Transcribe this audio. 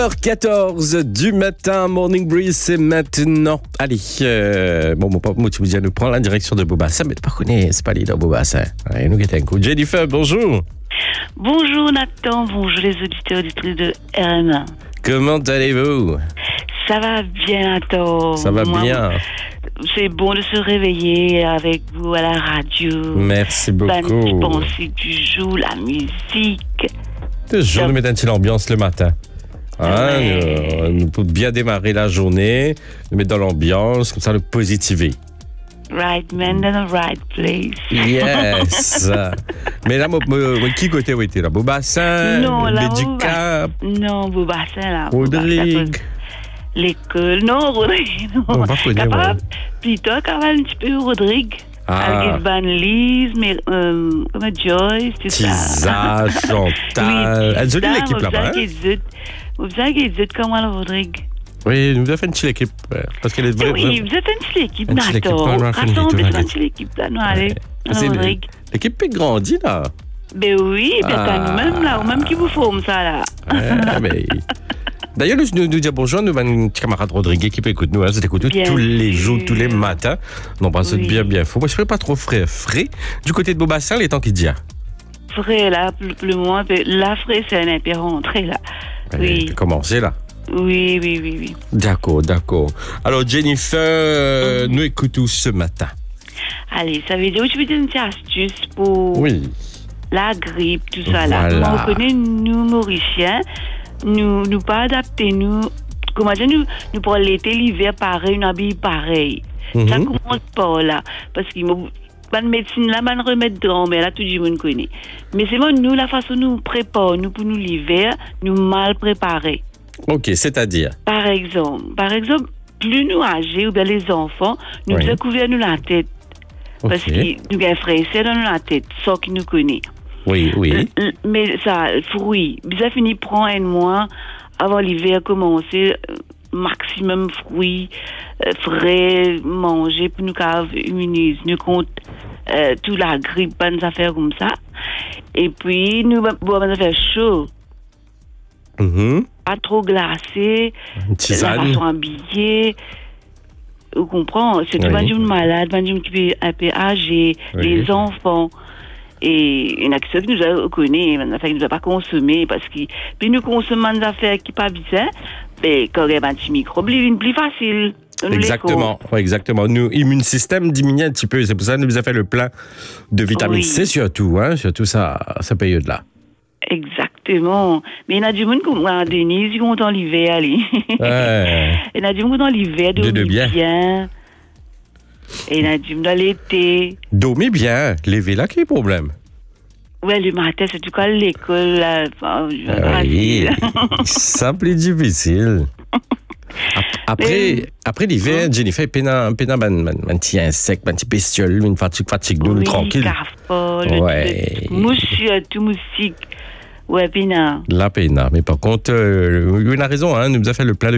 14 du matin, Morning Breeze, c'est maintenant. Allez, mon papa Moutiboudia nous prend la direction de Beaubassin, mais tu ne connais, c'est pas l'île de Beaubassin. Allez, nous guettons un coup. Jennifer, bonjour. Bonjour Nathan, bonjour les auditeurs et auditrices de RMA. Comment allez-vous? Ça va bien Nathan. Ça va bien. C'est bon de se réveiller avec vous à la radio. Merci beaucoup. La petite pensée du jour, la musique. Toujours nous mettre un petit ambiance le matin. Nous pour bien démarrer la journée, nous mettre dans l'ambiance, comme ça, le positiver. Right man in the right place. Yes. Mais là, qui côté où était là? Beaubassin? Non, là, Béducap? Non, Beaubassin là. Rodrigue? L'école. Non, Rodrigue. Non. On va connaître. Plutôt quand même un petit peu Rodrigue. Avec Van Lise, mais comme Joyce, tout ça. Tisa, Chantal. Elle jolie l'équipe là-bas. Vous avez comment là, Rodrigue? Oui, nous avons fait une petite équipe. Parce qu'elle est vraie. Oui, vous avez fait une petite équipe, Nathan. Rassemblez une petite équipe là, nous allez. Rodrigue. L'équipe est grandie là. Ben oui, ben nous-mêmes là, ou même qui vous forme ça là. Mais... D'ailleurs, nous disons bonjour, nous avons un petit camarade Rodrigue qui écoute nous, c'est écoute tous les jours, tous les matins. Non, pas bien faux. Moi, je ne fais pas trop frais. Du côté de Beaubassin, les temps qui disent. Frais là, le moins, la frais, c'est un impératif rentré là. Oui. Commencé là. Oui. D'accord. Alors, Jennifer, nous écoutons ce matin. Allez, ça veut dire que je vais donner une petite astuce pour la grippe, tout ça là. On reconnaît, nous, Mauriciens, nous pas adapter, comment dire, nous pour l'été, l'hiver, pareil, nous habillons pareil. Ça commence pas là. Parce qu'il m'a pas de médecine là, pas de remède grand-mère là, tout le monde connaît. Mais c'est bon, nous, la façon nous prépare, nous, pour nous l'hiver, nous mal préparer. Ok, c'est-à-dire? Par exemple, plus nous âgés, ou bien les enfants, nous devons couvrir nous la tête. Parce que nous avons frère dans la tête, ça qui nous connaît. Oui. Mais ça, fruits, ça finit prendre un mois avant l'hiver commencer, maximum fruits, frais, manger pour nous immuniser, nous compte toute la grippe, pas des affaires comme ça. Et puis, nous boire des affaires chaudes. Pas trop glacé, la façon habillée. Vous comprenez? C'est tout le monde malade, tout le monde qui est un peu âgé, les enfants. Et une action que nous avons connue, une affaire que nous n'avons pas consommée, parce que puis nous consommons des affaires qui ne sont pas bien, mais quand il y a un petit microbe, c'est plus facile. Exactement. Nous, immune système diminue un petit peu. C'est pour ça que nous avons fait le plein de vitamine C, surtout ça période-là. Exactement. Mais il y a du monde comme Denise, qui ont dans l'hiver, allez. Il y a du monde dans l'hiver, dormir bien. Et il y a du monde dans l'été. Dormir bien, lever là, quel problème? Ouais, le matin, c'est tout cas l'école, là. Simple et difficile. Après l'hiver, Jennifer, un petit insecte, un petit bestiole, une fatigue, nous, tranquille. Tout moustique. Ouais, pina. La pina. Mais par contre, il a raison, nous a fait le plein de